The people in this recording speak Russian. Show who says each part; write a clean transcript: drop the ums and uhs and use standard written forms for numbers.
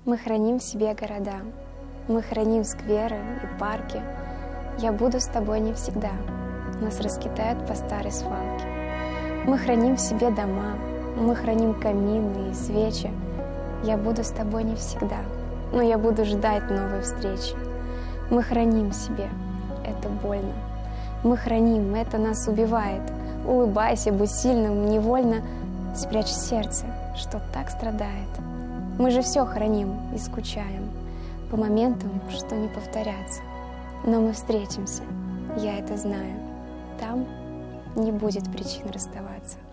Speaker 1: Мы храним в себе города, мы храним скверы и парки. Я буду с тобой не всегда, нас раскидают по старой свалке. Мы храним в себе дома, мы храним камины и свечи. Я буду с тобой не всегда, но я буду ждать новой встречи. Мы храним в себе, это больно. Мы храним, это нас убивает. Улыбайся, будь сильным, невольно спрячь сердце, что так страдает. Мы же все храним и скучаем по моментам, что не повторятся. Но мы встретимся, я это знаю. Там не будет причин расставаться.